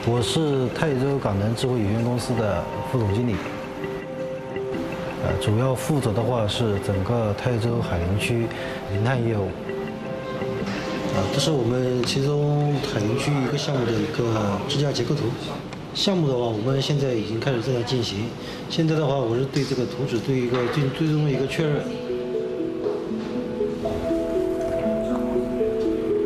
我是泰州港能智慧有限公司的副总经理，主要负责的话是整个泰州海陵区零碳业务。这是我们其中海陵区一个项目的一个支架结构图。项目的话，我们现在已经开始正在进行。现在的话，我是对这个图纸对一个最终的一个确认。